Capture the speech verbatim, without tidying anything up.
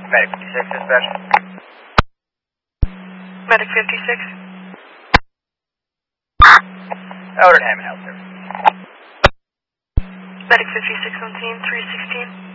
Medic fifty-six, dispatch. Medic fifty-six. Outer Hammond Health Service. Medic fifty-six on scene, three sixteen.